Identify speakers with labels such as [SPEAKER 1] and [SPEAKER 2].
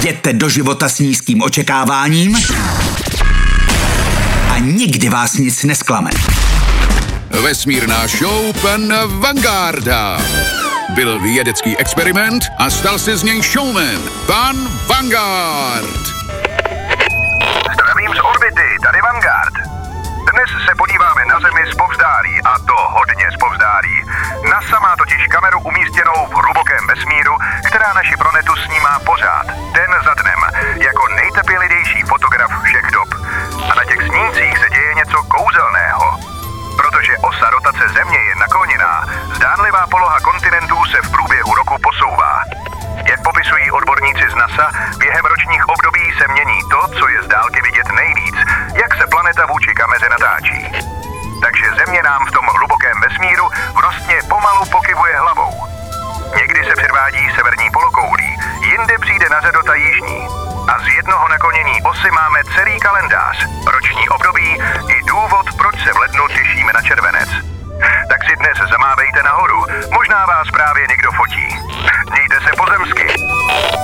[SPEAKER 1] Jděte do života s nízkým očekáváním a nikdy vás nic nesklame.
[SPEAKER 2] Vesmírná show pana Vangarda. Byl vědecký experiment a stal se z něj showman. Pan Vanguard.
[SPEAKER 3] Zdravím z orbity, tady Vanguard. Dnes se podíváme na Zemi zpovzdálí, a to hodně zpovzdálí. NASA má totiž kameru umístěnou v hlubokém vesmíru, která naši planetu snímá pořád, den za dnem, jako nejtrpělivější fotograf všech dob. A na těch snímcích se děje něco kouzelného. Protože osa rotace Země je nakloněná, zdánlivá poloha kontinentů se v průběhu roku posouvá. Jak popisují odborníci z NASA, během ročních období se mění to, co je z dálky vidět nejvíc, jak se planeta vůči kameře natáčí. Takže Země nám v tom hlubokém vesmíru vlastně pomalu pokyvuje hlavou. Někdy se předvádí severní polokoulí, jinde přijde na řadu ta jižní. A z jednoho naklonění osy máme celý kalendář, roční období i důvod, proč se v lednu těšíme na červenec. Tak si dnes zamávejte nahoru, možná vás právě někdo fotí.